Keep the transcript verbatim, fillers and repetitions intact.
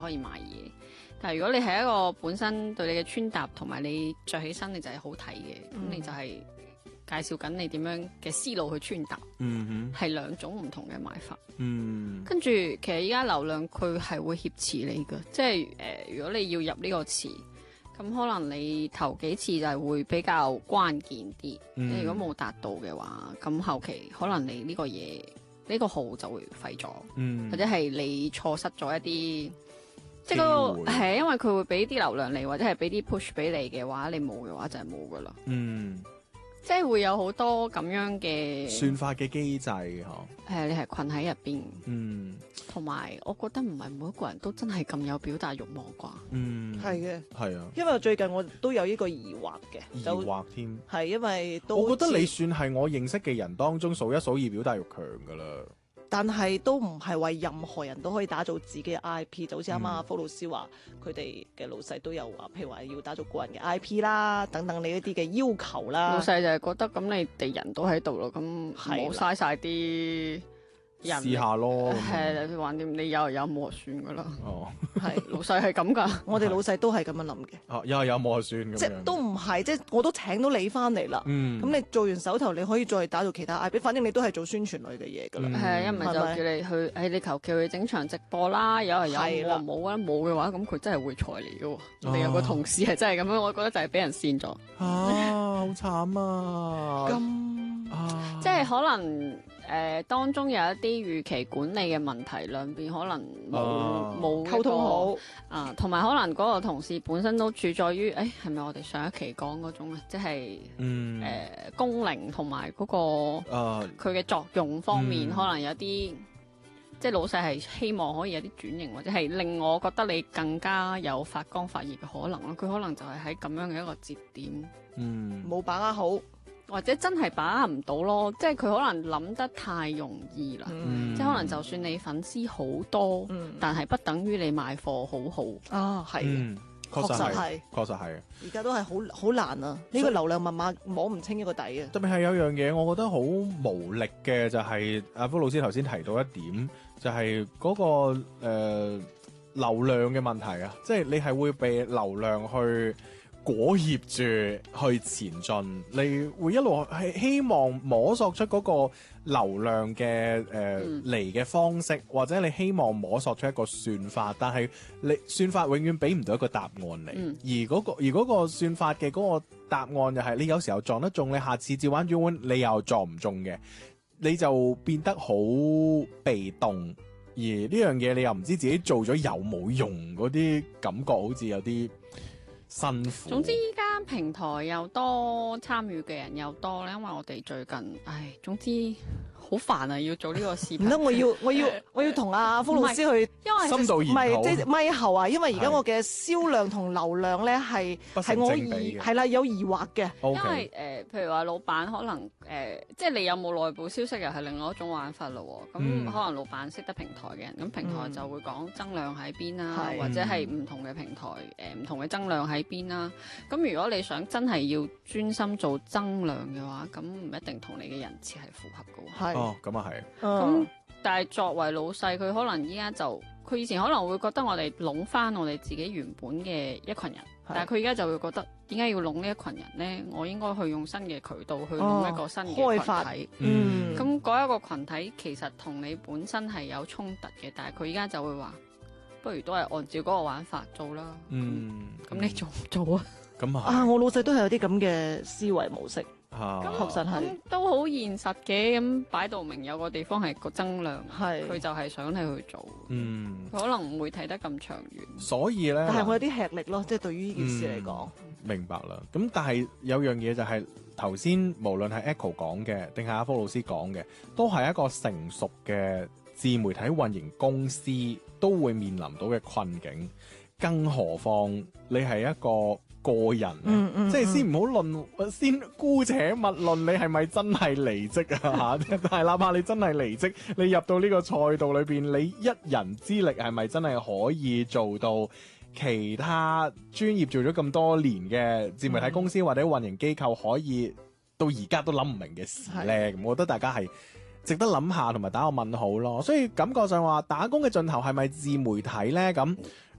可以買嘢。但係如果你係一個本身對你嘅穿搭同埋你着起身你就係好睇嘅，咁、嗯、你就係介紹緊你點樣嘅思路去穿搭， 嗯哼， 係兩種唔同嘅買法。 嗯， 跟住其實依家流量佢係會挾持你嘅，即係誒、呃，如果你要入呢個詞，咁可能你頭幾次就係會比較關鍵啲。 嗯、 你如果冇達到嘅話，咁後期可能你呢個嘢呢、呢個號就會廢咗， 嗯、 或者係你錯失咗一啲。即係嗰個係，因為佢會俾啲流量你，或者係俾啲 push 俾你嘅話，你冇嘅話就係冇噶啦。 嗯， 即係會有好多咁樣嘅算法嘅機制嗬。 係你係困喺入邊。 嗯， 同埋我覺得唔係每一個人都真係咁有表達欲望啩。 嗯， 係嘅， 係啊。 因為最近我都有呢個疑惑嘅， 疑惑添。 係因為都我覺得你算係我認識嘅人當中數一數二表達欲強噶啦。 但係都唔係話任何人都可以打造自己嘅 I P， 就好似啱啱阿福老師話，佢哋嘅老細都有話，譬如話要打造個人嘅 I P 啦，等等你一啲嘅要求啦。 老細就係覺得咁你哋人都喺度咯，咁唔好嘥晒啲人試下咯。 係啦，橫掂你有有冇就算噶啦。 哦， 係老細係咁噶， 我哋老細都係咁樣諗嘅。 哦，有有冇就算咁樣。 即係都唔係，即係我都請到你翻嚟啦。 嗯， 咁你做完手頭，你可以再打造其他 I P，反正你都係做宣傳類嘅嘢噶啦。 係啊，一唔係就叫你去，誒你求其去整場直播啦，有係有，冇冇啊冇嘅話，咁佢真係會裁你嘅喎。我哋有個同事係真係咁樣，我覺得就係俾人跣咗。 啊，好慘啊！ 咁啊， 即係可能。誒、呃、當中有一啲預期管理嘅問題，兩邊可能冇冇溝通好啊，同埋可能嗰個同事本身都處在於誒係咪我哋上一期講嗰種啊，即係誒、 嗯呃、功能同埋嗰個佢嘅、 呃、 作用方面， 嗯、 可能有啲即係老細係希望可以有啲轉型，或者係令我覺得你更加有發光發熱嘅可能咯。佢可能就係喺咁樣嘅一個節點， 嗯， 冇把握好。 或者真係把握唔到咯，即係佢可能諗得太容易啦， 嗯、 即係可能就算你粉絲好多，嗯、但係不等於你賣貨好好啊，係、 嗯，確實係，確實係。 而家都係好好難啊！呢、這個流量密碼摸唔清呢個底啊！ 特別係有樣嘢，我覺得好無力嘅就係、是、阿福老師頭先提到一點，就係、是、嗰、那個誒、呃、流量嘅問題啊，即係你係會被流量去裹挾住去前進，你會一路係希望摸索出嗰個流量嘅誒嚟嘅方式，或者你希望摸索出一個算法，但係你算法永遠俾唔到一個答案你、嗯，而嗰、嗰個而嗰個算法嘅嗰個答案就係你有時候撞得中，你下次照玩轉彎你又撞唔中嘅，你就變得好被動，而呢樣嘢你又唔知自己做咗有冇用，嗰啲感覺好似有啲辛苦。 總之依家平台又多，參與嘅人又多咧，因為我哋最近，唉，總之好煩啊，要做呢個視頻。 唔得，我要我要我要同阿福老師去， 因為深度研討， 唔係即係咪後啊？因為而家我嘅銷量同流量咧係係我疑係啦有疑惑嘅。 Okay. 因為誒、呃，譬如話老闆可能誒、呃，即係你有冇內部消息又係另外一種玩法咯。咁、嗯、可能老闆識得平台嘅人，咁平台就會講增量喺邊啦， 嗯、 或者係唔同嘅平台誒唔、呃、同嘅增量喺邊啦。咁如果你想真係要專心做增量嘅話，咁唔一定同你嘅人設係符合嘅。 係。哦，咁啊係。 咁、嗯、但係作為老細，佢可能依家就佢以前可能會覺得我哋攏翻我哋自己原本嘅一群人，但係佢而家就會覺得點解要攏呢一群人呢？我應該去用新嘅渠道去攏一個新嘅群體。哦、開發嗯，咁嗰一個群體其實同你本身係有衝突嘅，但係佢而家就會話，不如都係按照嗰個玩法做啦。嗯，咁你做唔做啊？ 咁啊， 啊，我老細都係有啲咁嘅思維模式。 啊， 確實係都好現實嘅，咁擺到明有個地方係個增量， 係佢就係想你去做， 嗯， 佢可能唔會睇得咁長遠， 所以咧， 但係我有啲吃力咯，即係對於呢件事嚟講、 嗯，明白啦。咁但係有樣嘢就係頭先無論係 Echo 講嘅，定係阿福老師講嘅，都係一個成熟嘅自媒體運營公司都會面臨到嘅困境，更何況你係一個個人， 嗯嗯、 即係先唔好論，先姑且勿論你係咪真係離職啊吓，但係哪怕你真係離職，你入到呢個賽道裏邊，你一人之力係咪真係可以做到其他專業做咗咁多年嘅自媒體公司、嗯、或者運營機構可以到而家都諗唔明嘅事咧？咁我覺得大家係值得諗下同埋打個問號咯。所以感覺上話打工嘅盡頭係咪自媒體咧？咁